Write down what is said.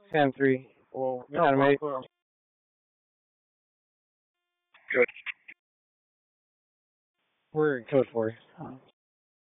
Sam 3. Well, Animate. Good. We're in code 4.